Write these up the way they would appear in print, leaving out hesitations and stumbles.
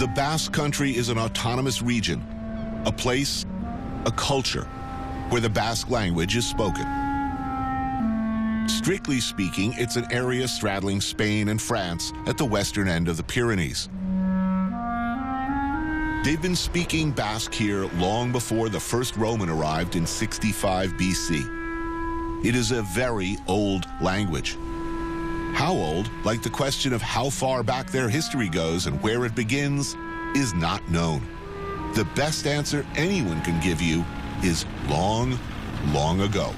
The Basque Country is an autonomous region, a place, a culture, where the Basque language is spoken. Strictly speaking, it's an area straddling Spain and France at the western end of the Pyrenees. They've been speaking Basque here long before the first Roman arrived in 65 BC. It is a very old language. How old, like the question of how far back their history goes and where it begins, is not known. The best answer anyone can give you is long, long ago.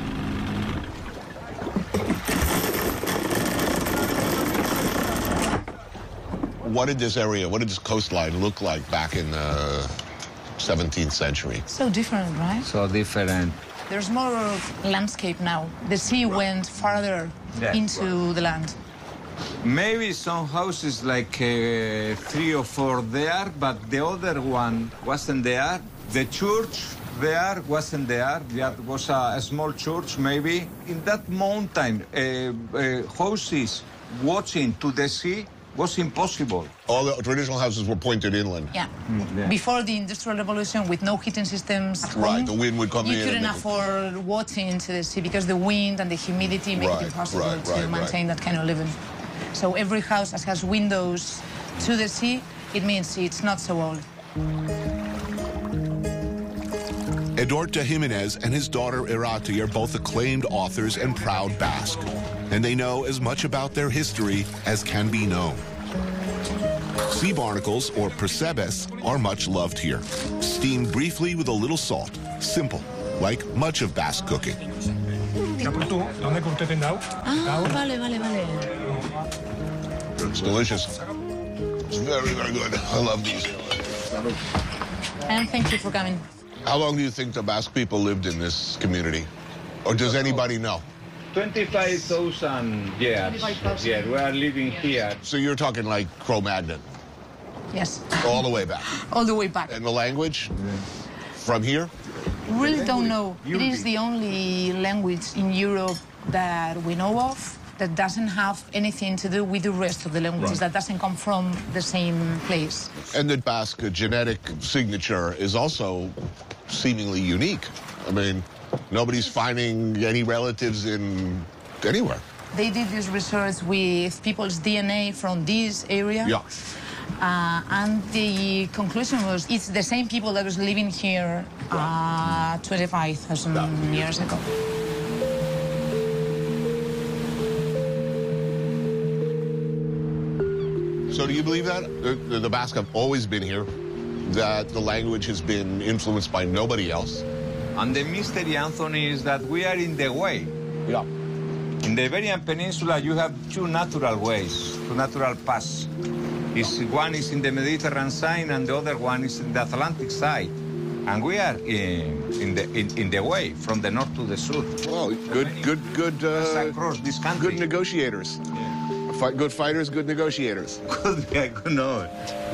What did this area, what did this coastline look like back in the 17th century? So different, right? So different. There's more landscape now. The sea went farther into the land. Maybe some houses like 3 or 4 there, but the other one wasn't there. The church there wasn't there. That was a small church, maybe. In that mountain, houses watching to the sea was impossible. All the traditional houses were pointed inland. Yeah. Before the Industrial Revolution, with no heating systems at home, right, the wind would come in. You couldn't afford watching into the sea because the wind and the humidity make it impossible to maintain that kind of living. So every house that has windows to the sea, it means it's not so old. Edorta Jimenez and his daughter Irati are both acclaimed authors and proud Basque, and they know as much about their history as can be known. Sea barnacles, or percebes, are much loved here. Steamed briefly with a little salt. Simple, like much of Basque cooking. It's delicious. It's very, very good. I love these. And thank you for coming. How long do you think the Basque people lived in this community? Or does anybody know? 25,000 years. Yeah, we are living here. So you're talking like Cro-Magnon? Yes. All the way back? All the way back. And the language? From here? Really don't know. It is the only language in Europe that we know of that doesn't have anything to do with the rest of the languages, that doesn't come from the same place. And the Basque genetic signature is also seemingly unique. I mean, nobody's finding any relatives in anywhere. They did this research with people's DNA from this area. Yeah. And the conclusion was it's the same people that was living here 25,000 years ago. So do you believe that? The Basque have always been here, that the language has been influenced by nobody else? And the mystery, Anthony, is that we are in the way. Yeah. In the Iberian Peninsula, you have 2 natural ways, 2 natural paths. One is in the Mediterranean side, and the other one is in the Atlantic side. And we are in the way from the north to the south. Oh, good. Across this country. Good negotiators. Yeah. Good fighters, good negotiators. Good, no.